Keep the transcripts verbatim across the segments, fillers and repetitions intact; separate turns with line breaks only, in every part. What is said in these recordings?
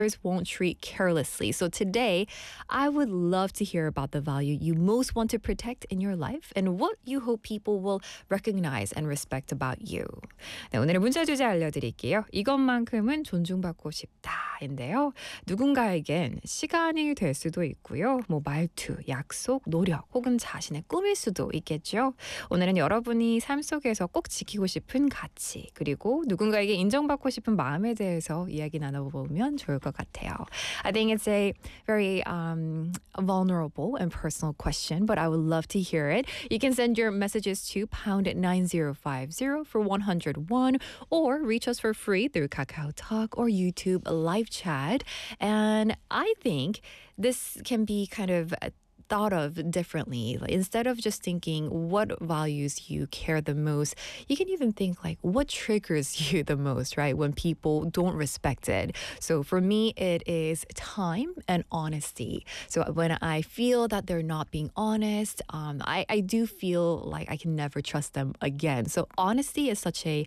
won't treat carelessly. So today, I would love to hear about the value you most want to protect in your life and what you hope people will recognize and respect about you. 네, 오늘의 문자 주제 알려드릴게요. 이것만큼은 존중받고 싶다인데요. 누군가에겐 시간이 될 수도 있고요. 뭐 말투, 약속, 노력 혹은 자신의 꿈일 수도 있겠죠. 오늘은 여러분이 삶 속에서 꼭 지키고 싶은 가치 그리고 누군가에게 인정받고 싶은 마음에 대해서 이야기 나눠보면 좋을 것 같아요. I think it's a very um, vulnerable and personal question, but I would love to hear it. You can send your messages to pound nine zero five zero for one hundred one or reach us for free through Kakao Talk or YouTube live chat. And I think this can be kind of thought of differently. Like, instead of just thinking what values you care the most, you can even think like what triggers you the most, right? When people don't respect it. So for me, it is time and honesty. So when I feel that they're not being honest, um, I, I do feel like I can never trust them again. So honesty is such a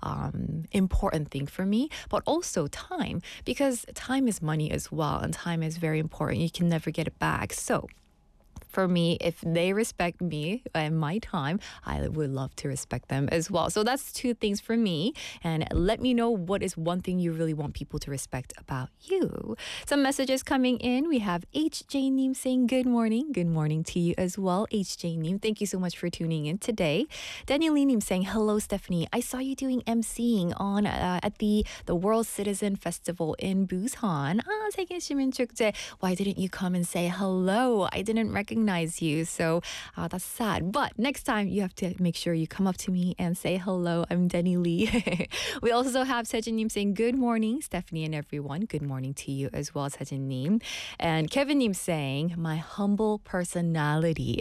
um, important thing for me, but also time, because time is money as well, and time is very important. You can never get it back. So for me, if they respect me and my time, I would love to respect them as well. So that's two things for me. And let me know what is one thing you really want people to respect about you. Some messages coming in. We have H J Nim saying good morning. Good morning to you as well, H J Nim. Thank you so much for tuning in today. Daniel Lee Nim saying, hello, Stephanie. I saw you doing emceeing on uh, at the, the World Citizen Festival in Busan. Ah, 세계 시민 축제. Why didn't you come and say hello? I didn't recognize you, so uh, that's sad. But next time you have to make sure you come up to me and say hello. I'm Denny Lee. We also have Sejin-nim saying good morning, Stephanie and everyone. Good morning to you as well, Sejin-nim. And Kevin-nim saying my humble personality.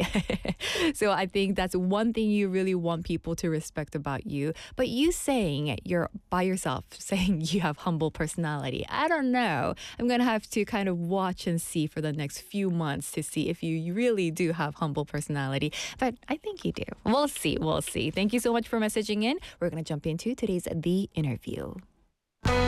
So I think that's one thing you really want people to respect about you. But you saying you're by yourself, saying you have humble personality, I don't know. I'm gonna have to kind of watch and see for the next few months to see if you really do have humble personality, but I think you do. We'll see. We'll see. Thank you so much for messaging in. We're going to jump into today's The Interview.